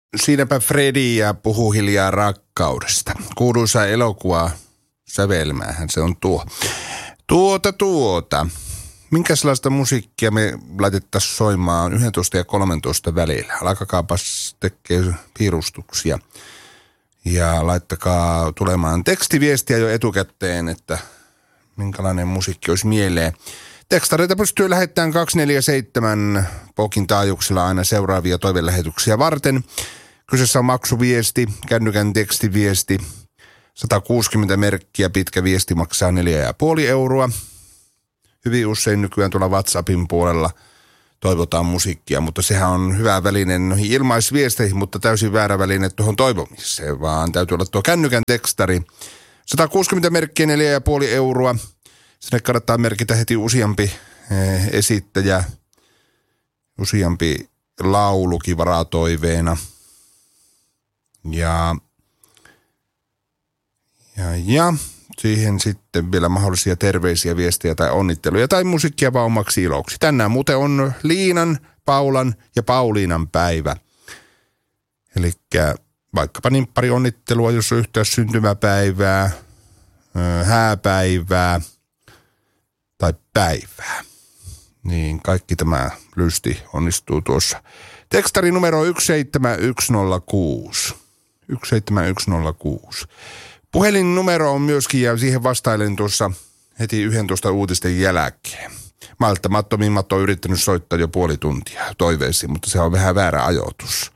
Siinäpä Fredi ja puhuu hiljaa rakkaudesta. Kuuluisa elokuva sävelmäähän se on tuo. Minkälaista musiikkia me laitettaisiin soimaan 11 ja 13 välillä? Alkakaapas tekee piirustuksia ja laittakaa tulemaan tekstiviestiä jo etukäteen, että minkälainen musiikki olisi mieleen. Tekstareita pystyy lähettämään 247 Pokin taajuuksilla aina seuraavia toivelähetyksiä varten. Kyseessä on maksuviesti, kännykän tekstiviesti, 160 merkkiä, pitkä viesti maksaa 4,5 euroa. Hyvin usein nykyään tuolla WhatsAppin puolella toivotaan musiikkia, mutta sehän on hyvä väline noihin ilmaisviesteihin, mutta täysin väärä väline tuohon toivomiseen, vaan täytyy olla tuo kännykän tekstari. 160 merkkiä, 4,5 euroa. Sinne kannattaa merkitä heti useampi esittäjä, useampi laulukin varatoiveena. Ja siihen sitten vielä mahdollisia terveisiä, viestejä tai onnitteluja tai musiikkia vaan omaksi iloksi. Tänään muuten on Liinan, Paulan ja Pauliinan päivä. Elikkä vaikkapa pari onnittelua, jos on yhtään syntymäpäivää, hääpäivää tai päivää. Niin kaikki tämä lysti onnistuu tuossa. Tekstari numero 17106. 17106. Puhelinnumero on myöskin, ja siihen vastailen tuossa heti 11 uutisten jälkeen. Malttamattomimmat on yrittänyt soittaa jo puoli tuntia toiveisiin, mutta se on vähän väärä ajoitus.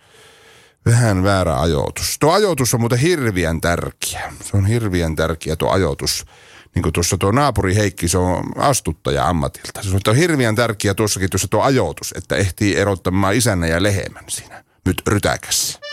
Tuo ajoitus on muuten hirveän tärkeä. Se on hirveän tärkeä tuo ajoitus. Niin kuin tuossa tuo naapuri Heikki, se on astuttaja ammatilta. Se on hirveän tärkeä tuossakin tuossa tuo ajoitus, että ehtii erottamaan isännän ja lehmän siinä nyt rytäkässä.